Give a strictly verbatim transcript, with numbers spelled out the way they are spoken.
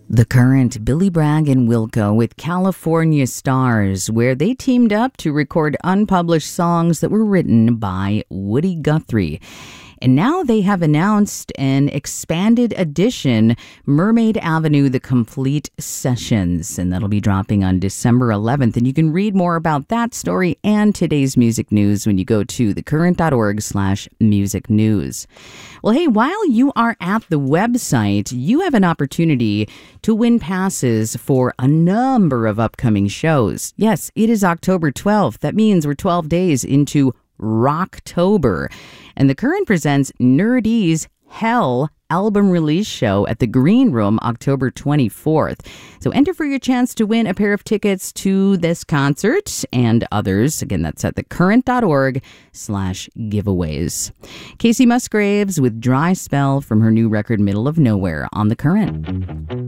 The Current, Billy Bragg and Wilco with California Stars, where they teamed up to record unpublished songs that were written by Woody Guthrie. And now they have announced an expanded edition, Mermaid Avenue, The Complete Sessions. And that'll be dropping on December eleventh. And you can read more about that story and today's music news when you go to thecurrent.org slash music news. Well, hey, while you are at the website, you have an opportunity to win passes for a number of upcoming shows. Yes, it is October twelfth. That means we're twelve days into Rocktober. And The Current presents Nerdy's Hell album release show at the Green Room October twenty-fourth. So enter for your chance to win a pair of tickets to this concert and others. Again, that's at thecurrent.org slash giveaways. Casey Musgraves with Dry Spell from her new record Middle of Nowhere on The Current.